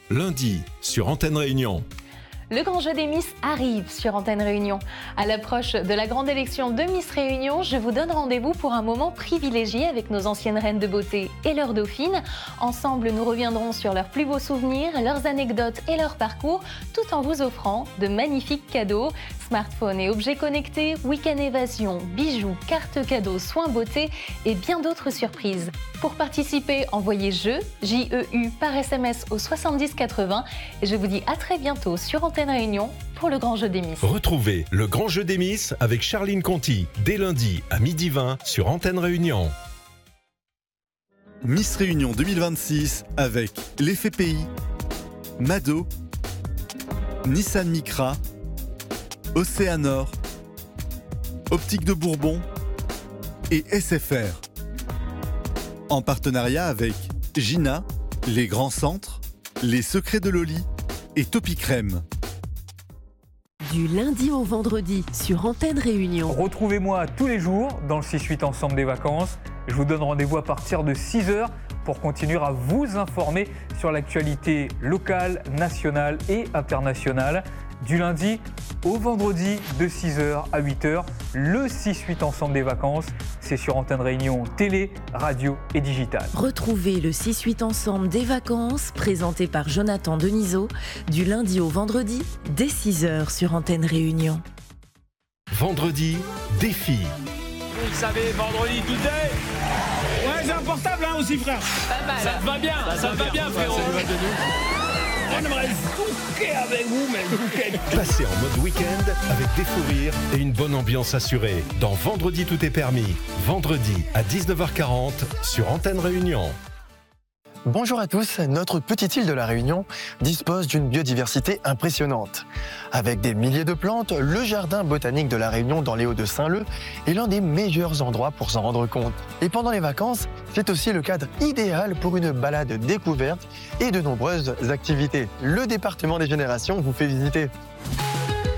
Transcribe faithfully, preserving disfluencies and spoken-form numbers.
lundi, sur Antenne Réunion. Le grand jeu des Miss arrive sur Antenne Réunion. À l'approche de la grande élection de Miss Réunion, je vous donne rendez-vous pour un moment privilégié avec nos anciennes reines de beauté et leurs dauphines. Ensemble, nous reviendrons sur leurs plus beaux souvenirs, leurs anecdotes et leur parcours, tout en vous offrant de magnifiques cadeaux. Smartphones et objets connectés, week-end évasion, bijoux, cartes cadeaux, soins beauté et bien d'autres surprises. Pour participer, envoyez jeu, J E U, par S M S au soixante-dix quatre-vingts. Et je vous dis à très bientôt sur Antenne Réunion pour le grand jeu des Miss. Retrouvez le grand jeu des Miss avec Charline Conti dès lundi à midi vingt sur Antenne Réunion. Miss Réunion deux mille vingt-six avec l'Effet Pays, Mado, Nissan Micra, Océanor, Optique de Bourbon et S F R. En partenariat avec Gina, Les Grands Centres, Les Secrets de Loli et Topi Crème. Du lundi au vendredi sur Antenne Réunion. Retrouvez-moi tous les jours dans le six huit Ensemble des vacances. Je vous donne rendez-vous à partir de six heures pour continuer à vous informer sur l'actualité locale, nationale et internationale. Du lundi au vendredi de six heures à huit heures, le six huit Ensemble des vacances, c'est sur Antenne Réunion, télé, radio et digital. Retrouvez le six huit Ensemble des vacances, présenté par Jonathan Denisot, du lundi au vendredi, dès six heures sur Antenne Réunion. Vendredi, défi. Vous le savez, vendredi, tout est... Ouais, j'ai un portable hein, aussi, frère. Pas mal. Ça te va bien, ça, ça te va bien, frérot. On aimerait zouker avec vous, mais zouker. Passez en mode week-end avec des fous rires et une bonne ambiance assurée. Dans Vendredi, tout est permis. Vendredi à dix-neuf heures quarante sur Antenne Réunion. Bonjour à tous, notre petite île de la Réunion dispose d'une biodiversité impressionnante. Avec des milliers de plantes, le jardin botanique de la Réunion dans les Hauts-de-Saint-Leu est l'un des meilleurs endroits pour s'en rendre compte. Et pendant les vacances, c'est aussi le cadre idéal pour une balade découverte et de nombreuses activités. Le département des générations vous fait visiter.